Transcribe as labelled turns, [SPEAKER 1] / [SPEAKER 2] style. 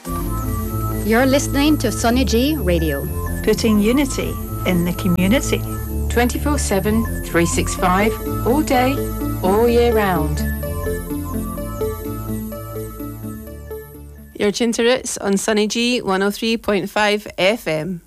[SPEAKER 1] You're listening to Sunny G Radio.
[SPEAKER 2] Putting unity in the community.
[SPEAKER 3] 24/7, 365, all day, all year round.
[SPEAKER 4] You're tuned to Roots on Sunny G 103.5 FM.